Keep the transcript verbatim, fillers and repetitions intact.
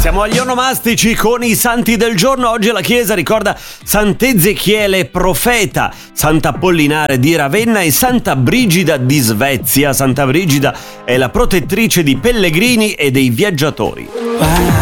Siamo agli onomastici con i santi del giorno. Oggi la Chiesa ricorda Sant'Ezechiele profeta, Sant'Apollinare di Ravenna e Santa Brigida di Svezia. Santa Brigida è la protettrice di pellegrini e dei viaggiatori.